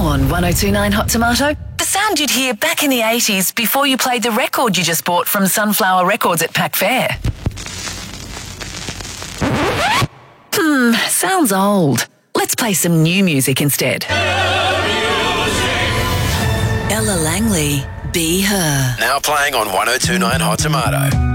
On 1029 Hot Tomato, the sound you'd hear back in the 80s before you played the record you just bought from Sunflower Records at Pack Fair. Sounds old. Let's play some new music instead. Ella Langley, Be Her. Now playing on 1029 Hot Tomato.